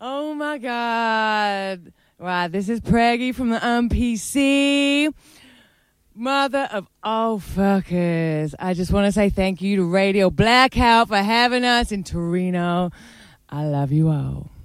Oh my God. Right, this is Preggy from the MPC. Mother of all fuckers. I just want to say thank you to Radio Blackout for having us in Torino. I love you all.